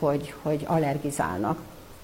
hogy allergizálnak.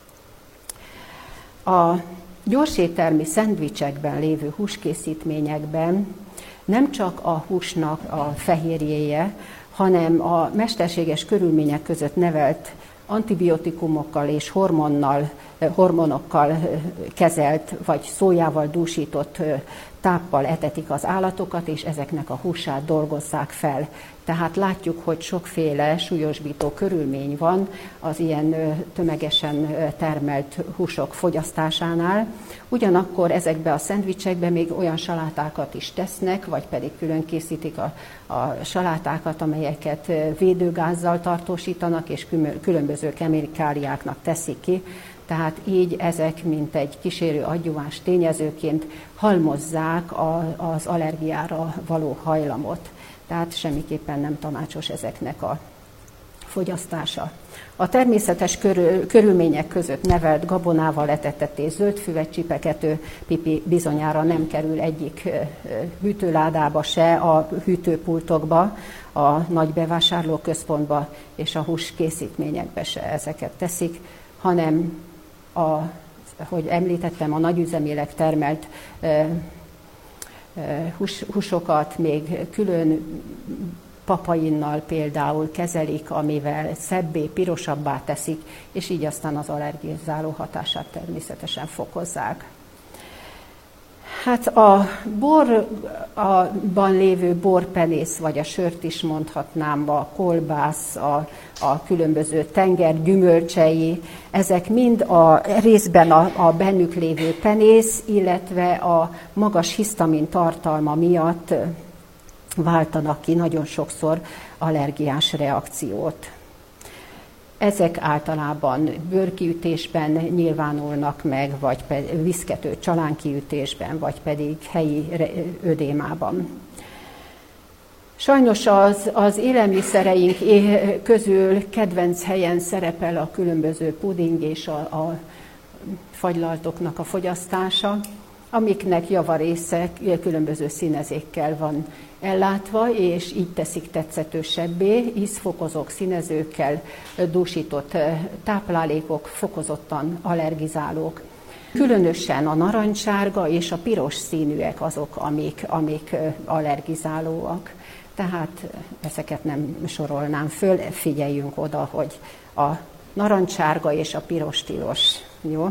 A gyorséttermi szendvicsekben lévő húskészítményekben nem csak a húsnak a fehérjéje, hanem a mesterséges körülmények között nevelt antibiotikumokkal és hormonokkal kezelt, vagy szójával dúsított táppal etetik az állatokat, és ezeknek a húsát dolgozzák fel. Tehát látjuk, hogy sokféle súlyosbító körülmény van az ilyen tömegesen termelt húsok fogyasztásánál. Ugyanakkor ezekbe a szendvicsekbe még olyan salátákat is tesznek, vagy pedig külön készítik a salátákat, amelyeket védőgázzal tartósítanak, és különböző kemikáliáknak teszik ki. Tehát így ezek, mint egy kísérő adjuváns tényezőként halmozzák az allergiára való hajlamot. Tehát semmiképpen nem tanácsos ezeknek a fogyasztása. A természetes körülmények között nevelt gabonával etetett és zöldfüvet csipekető pipi bizonyára nem kerül egyik hűtőládába se, a hűtőpultokba, a nagy bevásárlóközpontba és a húskészítményekbe se ezeket teszik, hanem ahogy említettem, a nagyüzemileg termelt húsokat még külön papainnal például kezelik, amivel szebbé, pirosabbá teszik, és így aztán az allergizáló hatását természetesen fokozzák. Hát a borban lévő borpenész, vagy a sört is mondhatnám, a kolbász, a különböző tenger gyümölcsei, ezek mind részben a bennük lévő penész, illetve a magas hisztamin tartalma miatt váltanak ki nagyon sokszor allergiás reakciót. Ezek általában bőrkiütésben nyilvánulnak meg, vagy pedig viszkető csalánkiütésben, vagy pedig helyi ödémában. Sajnos az élelmiszereink közül kedvenc helyen szerepel a különböző puding és a fagylaltoknak a fogyasztása, amiknek javarésze különböző színezékkel van ellátva, és így teszik tetszetősebbé, ízfokozók, színezőkkel dúsított táplálékok, fokozottan allergizálók. Különösen a narancssárga és a piros színűek azok, amik allergizálóak. Tehát ezeket nem sorolnám föl, figyeljünk oda, hogy a narancssárga és a piros tilos. Jó?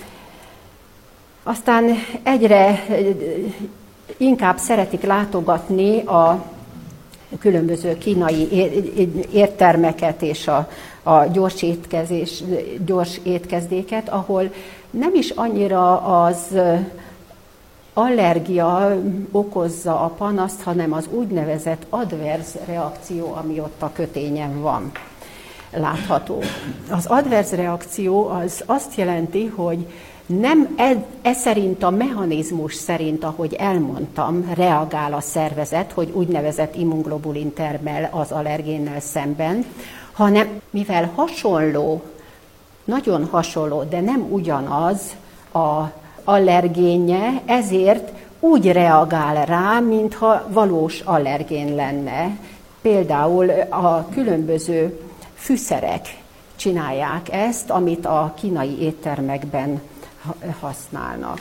Aztán egyre inkább szeretik látogatni a különböző kínai éttermeket és a gyors étkezdéket, ahol nem is annyira az allergia okozza a panaszt, hanem az úgynevezett adverz reakció, ami ott a kötényen van, látható. Az adverz reakció az azt jelenti, hogy nem szerint a mechanizmus szerint, ahogy elmondtam, reagál a szervezet, hogy úgynevezett immunglobulin termel az allergénnel szemben, hanem mivel hasonló, nagyon hasonló, de nem ugyanaz az allergénje, ezért úgy reagál rá, mintha valós allergén lenne. Például a különböző fűszerek csinálják ezt, amit a kínai éttermekben használnak.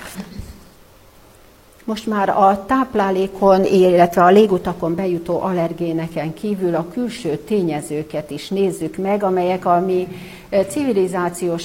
Most már a táplálékon, illetve a légutakon bejutó allergéneken kívül a külső tényezőket is nézzük meg, amelyek a mi civilizációs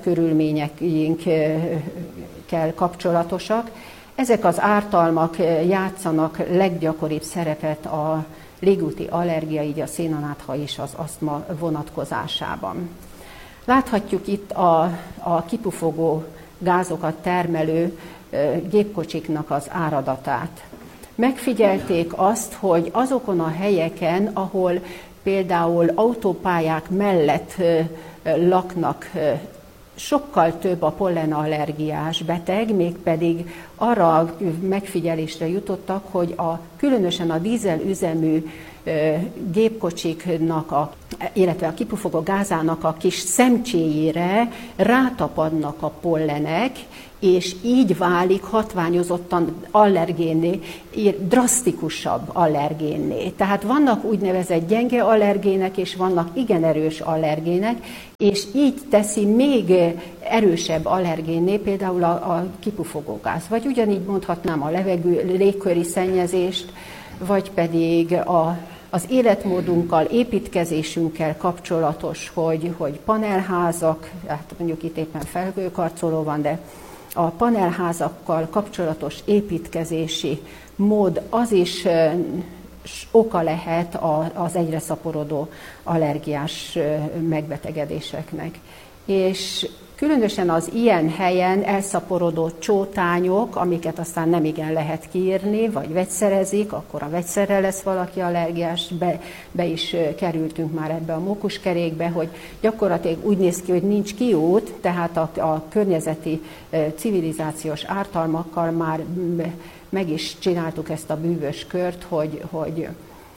életkörülményeinkkel kapcsolatosak. Ezek az ártalmak játszanak leggyakoribb szerepet a légúti allergia, így a szénanátha és az asztma vonatkozásában. Láthatjuk itt a kipufogó gázokat termelő gépkocsiknak az áradatát. Megfigyelték azt, hogy azokon a helyeken, ahol például autópályák mellett laknak, sokkal több a pollenallergiás beteg, mégpedig arra megfigyelésre jutottak, hogy különösen a dízelüzemű gépkocsiknak, illetve a kipufogó gázának a kis szemcséjére rátapadnak a pollenek, és így válik hatványozottan allergénné, drasztikusabb allergénné. Tehát vannak úgynevezett gyenge allergének, és vannak igen erős allergének, és így teszi még erősebb allergénné például a kipufogógáz. Vagy ugyanígy mondhatnám a légköri szennyezést, vagy pedig az életmódunkkal, építkezésünkkel kapcsolatos, hogy panelházak, hát mondjuk itt éppen felhőkarcoló van, de a panelházakkal kapcsolatos építkezési mód az is oka lehet az egyre szaporodó allergiás megbetegedéseknek. És különösen az ilyen helyen elszaporodó csótányok, amiket aztán nem igen lehet kiírni, vagy vegyszerezik, akkor a vegyszerrel lesz valaki allergiás, be is kerültünk már ebbe a mókuskerékbe, hogy gyakorlatilag úgy néz ki, hogy nincs kiút, tehát a környezeti civilizációs ártalmakkal már meg is csináltuk ezt a bűvös kört, hogy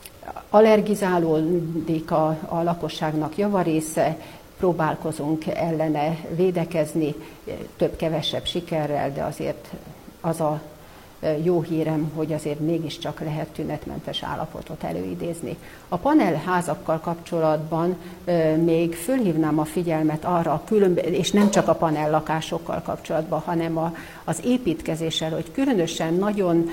allergizálódik a lakosságnak javarésze, próbálkozunk ellene védekezni, több-kevesebb sikerrel, de azért az a jó hírem, hogy azért mégiscsak lehet tünetmentes állapotot előidézni. A panelházakkal kapcsolatban még fölhívnám a figyelmet arra, és nem csak a panellakásokkal kapcsolatban, hanem az építkezéssel, hogy különösen nagyon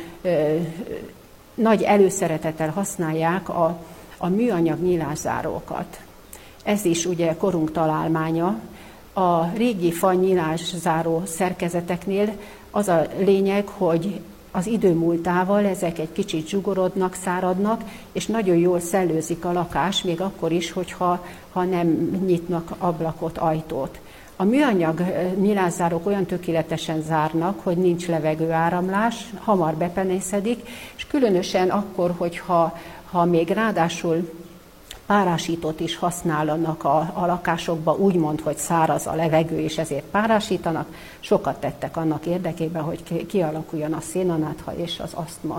nagy előszeretettel használják a műanyag nyilászárókat. Ez is ugye korunk találmánya. A régi fanyílászáró szerkezeteknél az a lényeg, hogy az idő múltával ezek egy kicsit zsugorodnak, száradnak, és nagyon jól szellőzik a lakás, még akkor is, hogyha nem nyitnak ablakot, ajtót. A műanyag nyilászárók olyan tökéletesen zárnak, hogy nincs levegőáramlás, hamar bepenészedik, és különösen akkor, hogyha még ráadásul párásítót is használnak a lakásokba, úgymond, hogy száraz a levegő, és ezért párásítanak. Sokat tettek annak érdekében, hogy kialakuljon a szénanátha és az asztma.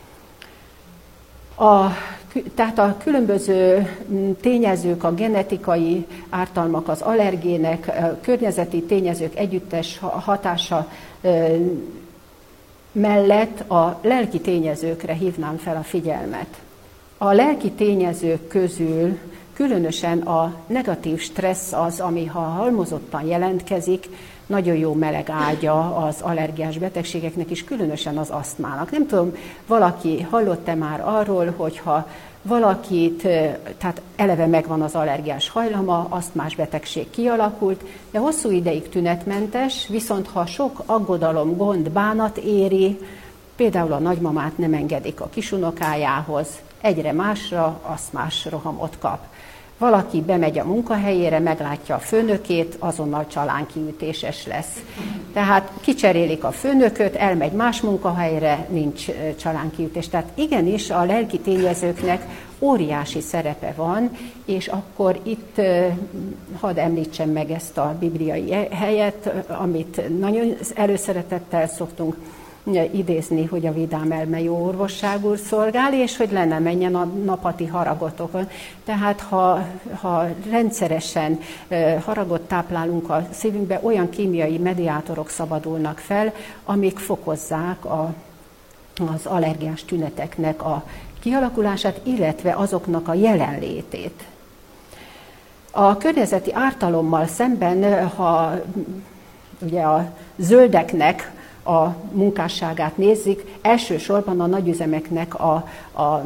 Tehát a különböző tényezők, a genetikai ártalmak, az allergének, a környezeti tényezők együttes hatása mellett a lelki tényezőkre hívnám fel a figyelmet. A lelki tényezők közül különösen a negatív stressz az, ami ha halmozottan jelentkezik, nagyon jó meleg ágya az allergiás betegségeknek, és különösen az asztmának. Nem tudom, valaki hallott-e már arról, hogyha valakit, tehát eleve megvan az allergiás hajlama, asztmás betegség kialakult, de hosszú ideig tünetmentes, viszont ha sok aggodalom, gond, bánat éri, például a nagymamát nem engedik a kisunokájához, egyre másra asztmás rohamot kap. Valaki bemegy a munkahelyére, meglátja a főnökét, azonnal csalánkiütéses lesz. Tehát kicserélik a főnököt, elmegy más munkahelyre, nincs csalánkiütés. Tehát igenis a lelki tényezőknek óriási szerepe van, és akkor itt hadd említsem meg ezt a bibliai helyet, amit nagyon előszeretettel szoktunk idézni, hogy a vidám elme jó orvosságul szolgál, és hogy le ne menjen a napati haragotokon. Tehát ha rendszeresen haragot táplálunk a szívünkbe, olyan kémiai mediátorok szabadulnak fel, amik fokozzák az allergiás tüneteknek a kialakulását, illetve azoknak a jelenlétét. A környezeti ártalommal szemben, ha ugye a zöldeknek a munkásságát nézzük, elsősorban a nagyüzemeknek a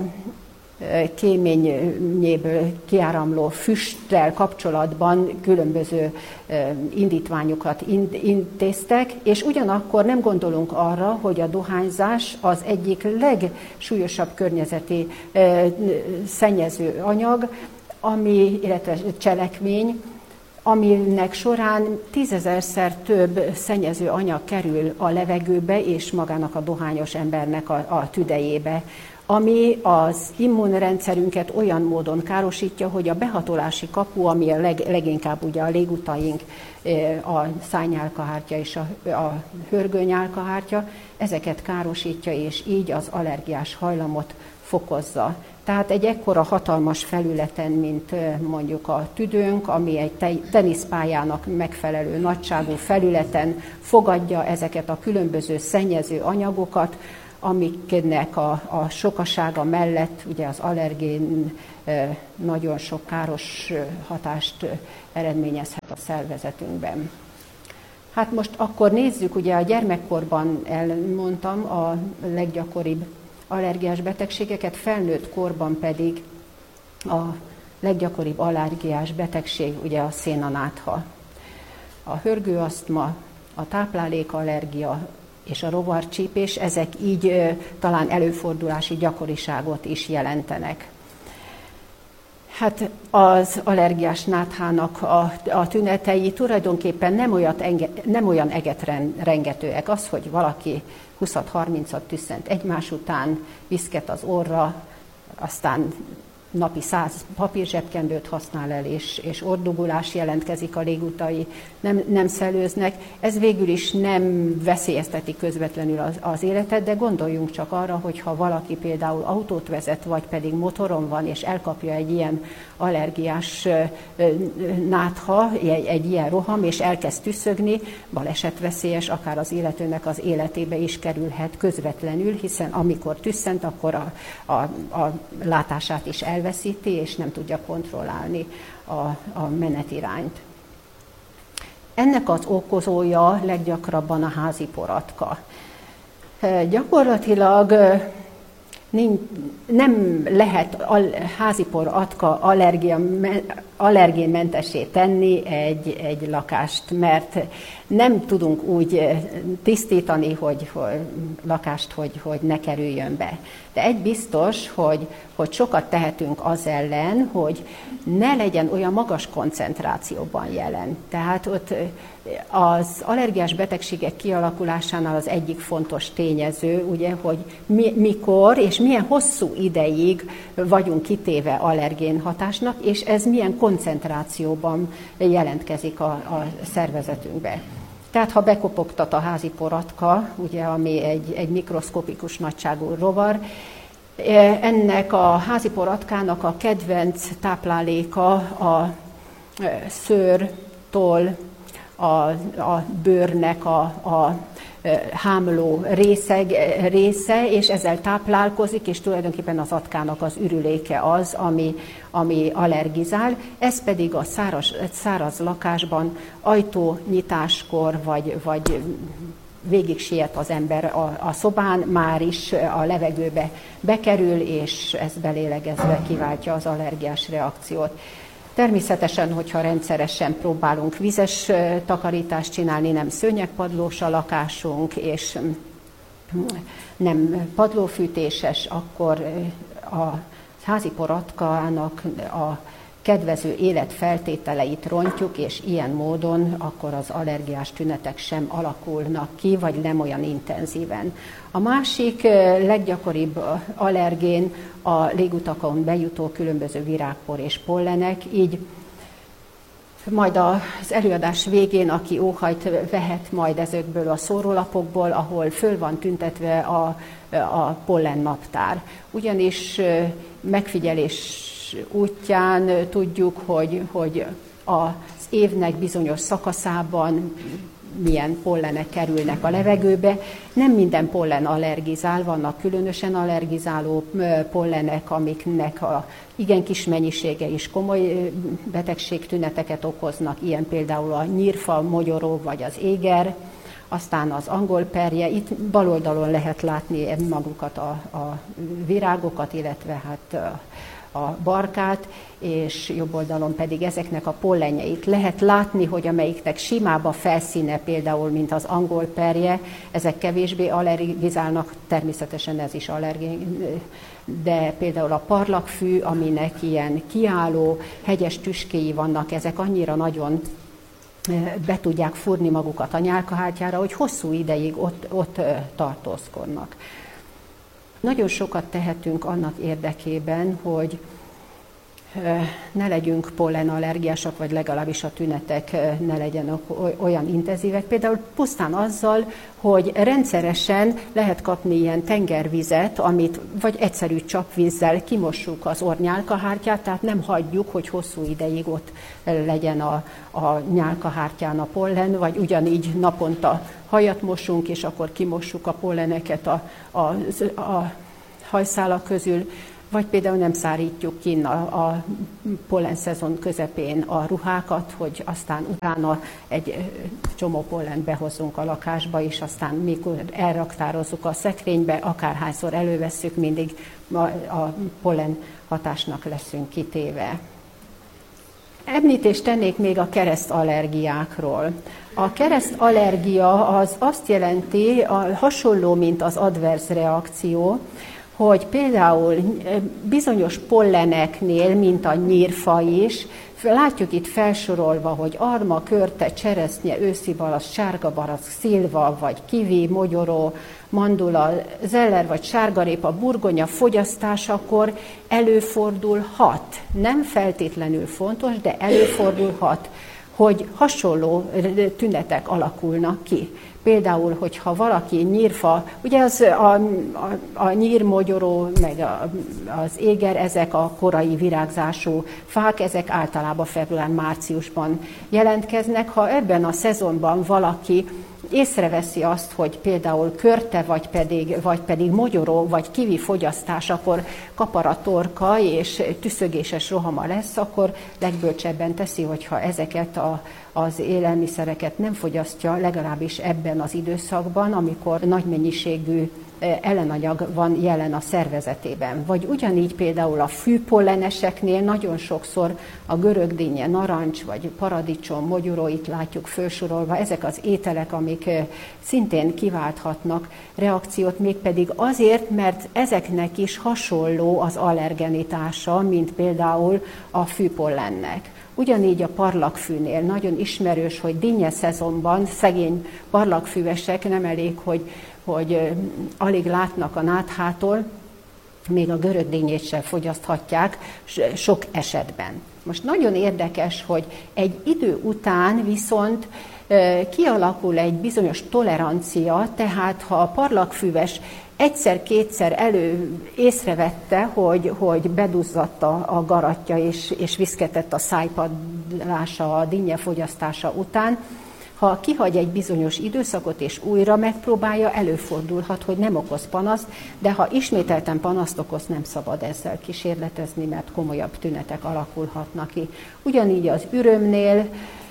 kéményéből kiáramló füsttel kapcsolatban különböző indítványokat intéztek, és ugyanakkor nem gondolunk arra, hogy a dohányzás az egyik legsúlyosabb környezeti szennyező anyag, illetve cselekmény, aminek során 10 000-szer több szennyező anyag kerül a levegőbe és magának a dohányos embernek a tüdejébe, ami az immunrendszerünket olyan módon károsítja, hogy a behatolási kapu, ami a leginkább ugye a légutaink, a szájnyálkahártya és a hörgőnyálkahártya, ezeket károsítja, és így az allergiás hajlamot fokozza. Tehát egy ekkora hatalmas felületen, mint mondjuk a tüdőnk, ami egy teniszpályának megfelelő nagyságú felületen fogadja ezeket a különböző szennyező anyagokat, amiknek a sokasága mellett ugye az allergén nagyon sok káros hatást eredményezhet a szervezetünkben. Hát most akkor nézzük, ugye a gyermekkorban elmondtam a leggyakoribb allergiás betegségeket, felnőtt korban pedig a leggyakoribb allergiás betegség ugye a szénanátha. A hörgőasztma, a táplálékallergia és a rovarcsípés, ezek így talán előfordulási gyakoriságot is jelentenek. Hát az allergiás náthának a tünetei tulajdonképpen nem olyan egetrengetőek. Az, hogy valaki 20-30-at tüsszent egymás után, viszket az orra, aztán napi 100 papírzsebkendőt használ el, és orrdugulás jelentkezik, a légutai nem szellőznek. Ez végül is nem veszélyezteti közvetlenül az életet, de gondoljunk csak arra, hogy ha valaki például autót vezet, vagy pedig motoron van, és elkapja egy ilyen allergiás nátha, egy ilyen roham, és elkezd tüsszögni, balesetveszélyes, akár az illetőnek az életébe is kerülhet közvetlenül, hiszen amikor tüsszent, akkor a látását is elveszíti, és nem tudja kontrollálni a menetirányt. Ennek az okozója leggyakrabban a házi poratka. Gyakorlatilag nem lehet házi poratka allergénmentessé tenni egy lakást, mert nem tudunk úgy tisztítani, hogy lakást, hogy ne kerüljön be. De egy biztos, hogy sokat tehetünk az ellen, hogy ne legyen olyan magas koncentrációban jelen. Tehát ott az allergiás betegségek kialakulásánál az egyik fontos tényező, ugye, hogy mikor és milyen hosszú ideig vagyunk kitéve allergén hatásnak, és ez milyen koncentrációban jelentkezik a szervezetünkbe. Tehát ha bekopogtat a házi poratka, ugye, ami egy mikroszkopikus nagyságú rovar, ennek a házi poratkának a kedvenc tápláléka a szőr, toll, a bőrnek a hámló része, és ezzel táplálkozik, és tulajdonképpen az atkának az ürüléke az, ami allergizál. Ez pedig a száraz lakásban ajtónyitáskor, vagy végig siet az ember a szobán, már is a levegőbe bekerül, és ez belélegezve kiváltja az allergiás reakciót. Természetesen, hogyha rendszeresen próbálunk vizes takarítást csinálni, nem szőnyegpadlós a lakásunk, és nem padlófűtéses, akkor a házi poratkának a kedvező életfeltételeit rontjuk, és ilyen módon akkor az allergiás tünetek sem alakulnak ki, vagy nem olyan intenzíven. A másik leggyakoribb allergén a légutakon bejutó különböző virágpor és pollenek, így majd az előadás végén, aki óhajt, vehet majd ezekből a szórólapokból, ahol föl van tüntetve a pollen naptár. Ugyanis megfigyelés útján tudjuk, hogy az évnek bizonyos szakaszában milyen pollenek kerülnek a levegőbe. Nem minden pollen allergizál, vannak különösen allergizáló pollenek, amiknek a igen kis mennyisége is komoly betegségtüneteket okoznak, ilyen például a nyírfa, mogyoró vagy az éger, aztán az angolperje. Itt bal oldalon lehet látni magukat a virágokat, illetve hát a barkát, és jobb oldalon pedig ezeknek a pollenjeit. Lehet látni, hogy amelyiknek simább a felszíne, például, mint az angolperje, ezek kevésbé allergizálnak, természetesen ez is allergén, de például a parlagfű, aminek ilyen kiálló, hegyes tüskéi vannak, ezek annyira nagyon be tudják fúrni magukat a nyálkahártyára, hogy hosszú ideig ott tartózkodnak. Nagyon sokat tehetünk annak érdekében, hogy ne legyünk pollenallergiásak, vagy legalábbis a tünetek ne legyenek olyan intenzívek. Például pusztán azzal, hogy rendszeresen lehet kapni ilyen tengervizet, amit vagy egyszerű csapvízzel kimossuk az orrnyálkahártyát, tehát nem hagyjuk, hogy hosszú ideig ott legyen a nyálkahártyán a pollen, vagy ugyanígy naponta hajat mosunk, és akkor kimossuk a polleneket a hajszálak közül, vagy például nem szárítjuk kinn a pollenszezon közepén a ruhákat, hogy aztán utána egy csomó pollent behozzunk a lakásba, és aztán mikor elraktározzuk a szekrénybe, akárhányszor elővesszük, mindig a pollen hatásnak leszünk kitéve. Említést tennék még a keresztallergiákról. A keresztallergia az azt jelenti, hasonló, mint az adverz reakció, hogy például bizonyos polleneknél, mint a nyírfa is, látjuk itt felsorolva, hogy arma, körte, cseresznye, őszibarack, sárgabarack, szilva, vagy kivi, mogyoró, mandula, zeller vagy sárgarépa, burgonya fogyasztásakor előfordulhat. Nem feltétlenül fontos, de előfordulhat, hogy hasonló tünetek alakulnak ki. Például, hogyha valaki nyírfa, ugye a nyírmogyoró, meg az éger, ezek a korai virágzású fák, ezek általában február-márciusban jelentkeznek. Ha ebben a szezonban valaki észreveszi azt, hogy például körte, vagy pedig mogyoró, vagy kivi fogyasztás, akkor kapar a torka, és tüszögéses rohama lesz, akkor legbölcsebben teszi, hogyha ezeket az élelmiszereket nem fogyasztja, legalábbis ebben az időszakban, amikor nagy mennyiségű ellenanyag van jelen a szervezetében. Vagy ugyanígy például a fűpolleneseknél nagyon sokszor a görögdinnye, narancs, vagy paradicsom, mogyoró, itt látjuk felsorolva, ezek az ételek, amik szintén kiválthatnak reakciót, mégpedig azért, mert ezeknek is hasonló az allergenitása, mint például a fűpollennek. Ugyanígy a parlagfűnél nagyon ismerős, hogy dinnye szezonban szegény parlagfűvesek nem elég, hogy alig látnak a náthától, még a görögdinnyét sem fogyaszthatják sok esetben. Most nagyon érdekes, hogy egy idő után viszont kialakul egy bizonyos tolerancia, tehát ha a parlagfűves egyszer-kétszer észrevette, hogy beduzzadt a garatja és viszketett a szájpadlása a dinnye fogyasztása után, ha kihagy egy bizonyos időszakot és újra megpróbálja, előfordulhat, hogy nem okoz panaszt, de ha ismételten panaszt okoz, nem szabad ezzel kísérletezni, mert komolyabb tünetek alakulhatnak ki. Ugyanígy az ürömnél,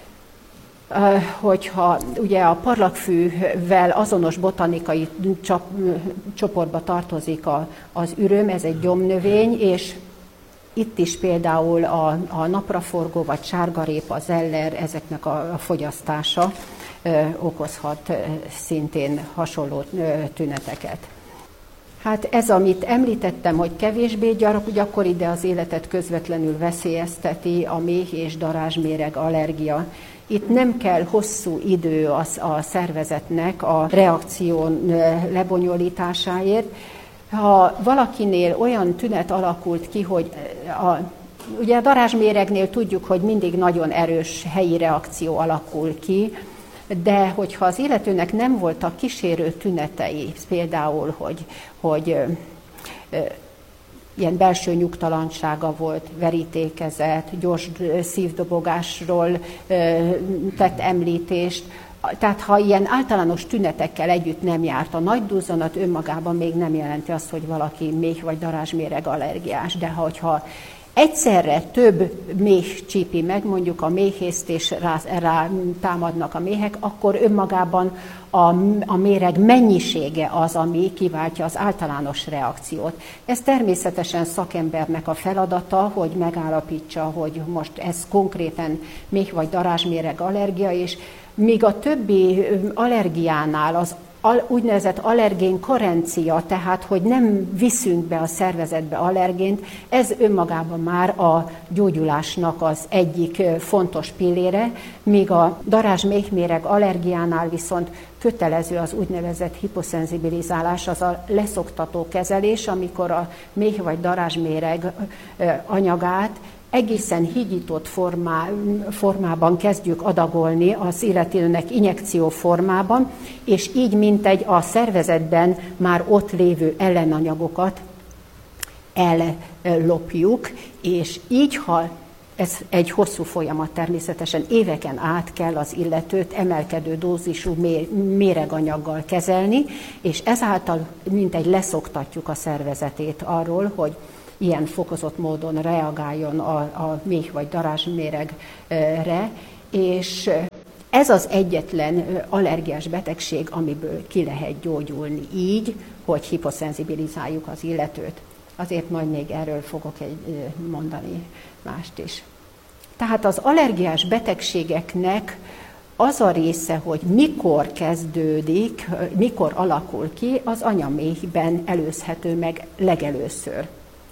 hogyha ugye a parlagfűvel azonos botanikai csoportba tartozik az üröm, ez egy gyomnövény, és itt is például a napraforgó vagy sárgarépa, zeller, ezeknek a fogyasztása okozhat szintén hasonló tüneteket. Hát ez, amit említettem, hogy kevésbé gyakori, de az életet közvetlenül veszélyezteti a méh és darázsméreg allergia. Itt nem kell hosszú idő a szervezetnek a reakció lebonyolításáért. Ha valakinél olyan tünet alakult ki, hogy ugye a darázsméregnél tudjuk, hogy mindig nagyon erős helyi reakció alakul ki, de hogyha az illetőnek nem voltak kísérő tünetei, például, hogy ilyen belső nyugtalansága volt, verítékezet, gyors szívdobogásról tett említést, tehát ha ilyen általános tünetekkel együtt nem járt, a nagy duzzanat önmagában még nem jelenti azt, hogy valaki méh vagy darázsméreg allergiás, de hogyha egyszerre több méh csípi meg, mondjuk a méhészt és rá támadnak a méhek, akkor önmagában a méreg mennyisége az, ami kiváltja az általános reakciót. Ez természetesen szakembernek a feladata, hogy megállapítsa, hogy most ez konkrétan méh vagy darázsméreg allergia, és míg a többi allergiánál az úgynevezett allergén karencia, tehát hogy nem viszünk be a szervezetbe allergént, ez önmagában már a gyógyulásnak az egyik fontos pillére, míg a darázs-méhméreg allergiánál viszont kötelező az úgynevezett hiposzenzibilizálás, az a leszoktató kezelés, amikor a méh vagy darázsméreg anyagát egészen hígított formában kezdjük adagolni az illetőnek injekció formában, és így mintegy a szervezetben már ott lévő ellenanyagokat ellopjuk, és így, ha ez egy hosszú folyamat természetesen, éveken át kell az illetőt emelkedő dózisú méreganyaggal kezelni, és ezáltal mintegy leszoktatjuk a szervezetét arról, hogy ilyen fokozott módon reagáljon a méh vagy darázsméregre, és ez az egyetlen allergiás betegség, amiből ki lehet gyógyulni így, hogy hiposzenzibilizáljuk az illetőt. Azért majd még erről fogok mondani mást is. Tehát az allergiás betegségeknek az a része, hogy mikor kezdődik, mikor alakul ki, az anyaméhben előzhető meg legelőször.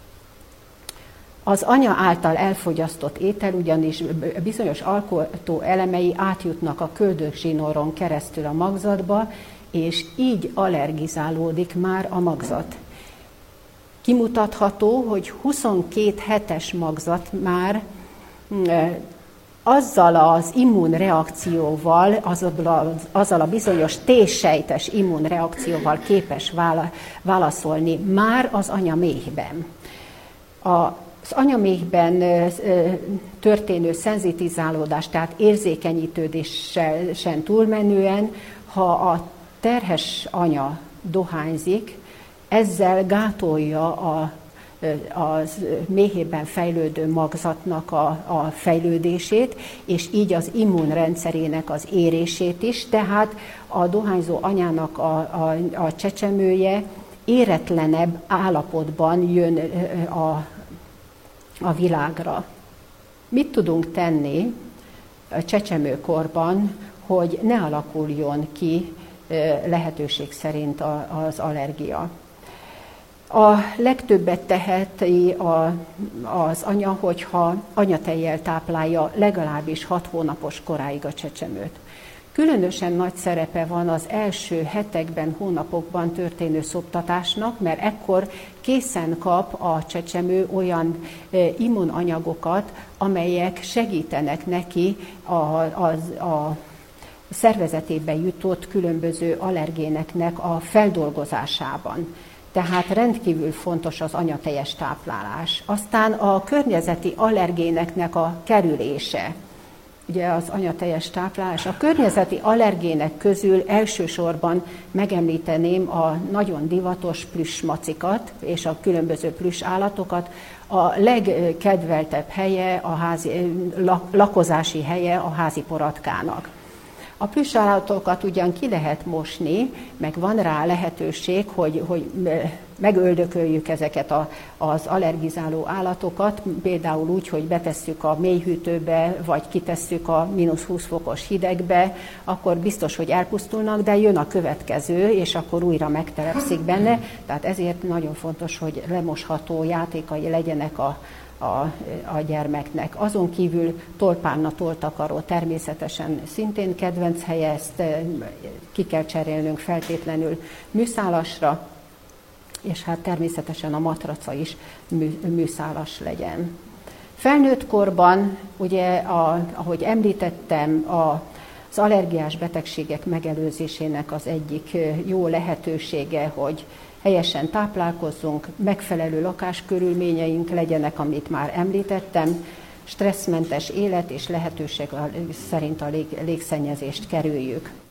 Az anya által elfogyasztott étel ugyanis bizonyos alkotó elemei átjutnak a köldökzsinóron keresztül a magzatba, és így allergizálódik már a magzat. Kimutatható, hogy 22 hetes magzat már azzal az immunreakcióval, azzal a bizonyos T-sejtes immunreakcióval képes válaszolni már az anyaméhben. Az anyaméhben történő szenzitizálódás, tehát érzékenyítődésen túlmenően, ha a terhes anya dohányzik, ezzel gátolja az méhében fejlődő magzatnak a fejlődését, és így az immunrendszerének az érését is, tehát a dohányzó anyának a csecsemője éretlenebb állapotban jön a világra. Mit tudunk tenni a csecsemőkorban, hogy ne alakuljon ki lehetőség szerint az allergia? A legtöbbet teheti az anya, hogyha anyatejjel táplálja legalábbis 6 hónapos koráig a csecsemőt. Különösen nagy szerepe van az első hetekben, hónapokban történő szoptatásnak, mert ekkor készen kap a csecsemő olyan immunanyagokat, amelyek segítenek neki a szervezetébe jutott különböző allergéneknek a feldolgozásában. Tehát rendkívül fontos az anyatejes táplálás. Aztán a környezeti allergéneknek a kerülése. Ugye az anyatejes táplálás. A környezeti allergének közül elsősorban megemlíteném a nagyon divatos plüssmacikat és a különböző plüss állatokat. A legkedveltebb helye, lakozási helye a házi poratkának. A plüssállatokat ugyan ki lehet mosni, meg van rá lehetőség, hogy megöldököljük ezeket az allergizáló állatokat, például úgy, hogy betesszük a mélyhűtőbe, vagy kitesszük a -20 fokos hidegbe, akkor biztos, hogy elpusztulnak, de jön a következő, és akkor újra megtelepszik benne. Tehát ezért nagyon fontos, hogy lemosható játékai legyenek a gyermeknek. Azon kívül tolpárna, toltakaró természetesen szintén kedvenc helye, ezt ki kell cserélnünk feltétlenül műszálasra, és hát természetesen a matraca is műszálas legyen. Felnőtt korban, ugye, ahogy említettem, az allergiás betegségek megelőzésének az egyik jó lehetősége, hogy helyesen táplálkozzunk, megfelelő lakáskörülményeink legyenek, amit már említettem, stresszmentes élet és lehetőség szerint a légszennyezést kerüljük.